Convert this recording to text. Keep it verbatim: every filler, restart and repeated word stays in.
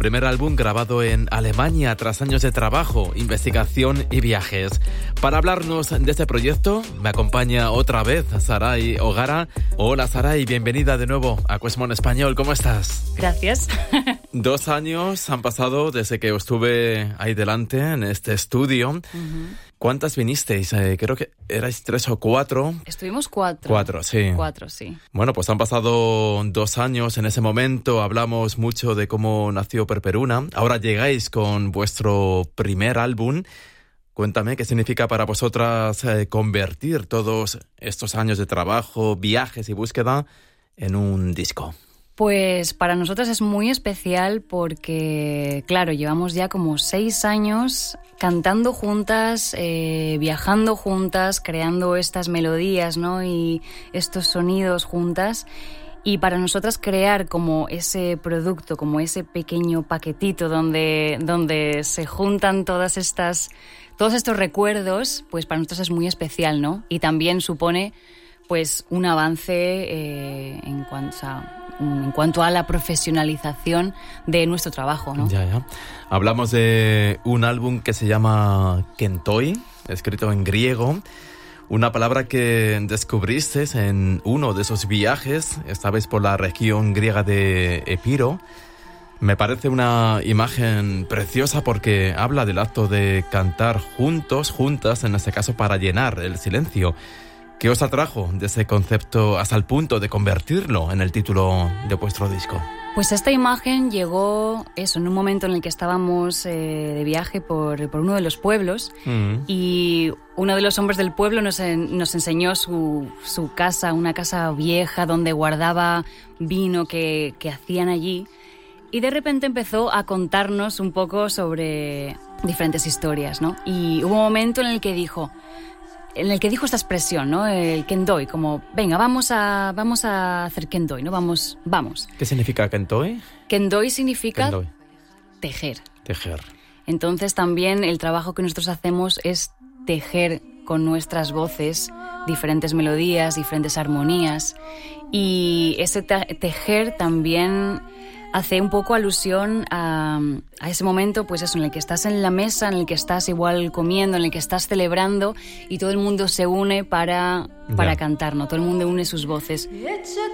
primer álbum grabado en Alemania tras años de trabajo, investigación y viajes. Para hablarnos de este proyecto me acompaña otra vez Sarai Ogara. Hola Sarai, bienvenida de nuevo a Cuesmón Español, ¿cómo estás? Gracias. Dos años han pasado desde que estuve ahí delante en este estudio. Uh-huh. ¿Cuántas vinisteis? Eh, creo que erais tres o cuatro. Estuvimos cuatro. Cuatro, sí. Cuatro, sí. Bueno, pues han pasado dos años. En ese momento hablamos mucho de cómo nació Perperuna. Ahora llegáis con vuestro primer álbum. Cuéntame, ¿qué significa para vosotras eh, convertir todos estos años de trabajo, viajes y búsqueda en un disco? Pues para nosotros es muy especial porque, claro, llevamos ya como seis años cantando juntas, eh, viajando juntas, creando estas melodías, ¿no? Y estos sonidos juntas. Y para nosotras crear como ese producto, como ese pequeño paquetito donde, donde se juntan todas estas, todos estos recuerdos, pues para nosotros es muy especial, ¿no? Y también supone pues un avance eh, en cuanto a... en cuanto a la profesionalización de nuestro trabajo, ¿no? Ya, ya. Hablamos de un álbum que se llama Kentoi, escrito en griego, una palabra que descubriste en uno de esos viajes, esta vez por la región griega de Epiro. Me parece una imagen preciosa porque habla del acto de cantar juntos, juntas, en este caso para llenar el silencio. ¿Qué os atrajo de ese concepto hasta el punto de convertirlo en el título de vuestro disco? Pues esta imagen llegó eso, en un momento en el que estábamos eh, de viaje por, por uno de los pueblos mm. y uno de los hombres del pueblo nos, en, nos enseñó su, su casa, una casa vieja donde guardaba vino que, que hacían allí, y de repente empezó a contarnos un poco sobre diferentes historias, ¿no? Y hubo un momento en el que dijo... en el que dijo esta expresión, ¿no? El Kentoi, como, venga, vamos a, vamos a hacer Kentoi, ¿no? Vamos, vamos. ¿Qué significa Kentoi? Kentoi significa Kentoi. tejer. Tejer. Entonces también el trabajo que nosotros hacemos es tejer con nuestras voces diferentes melodías, diferentes armonías. Y ese tejer también hace un poco alusión a, a ese momento, pues eso, en el que estás en la mesa, en el que estás igual comiendo, en el que estás celebrando y todo el mundo se une para, para cantar, ¿no? Todo el mundo une sus voces.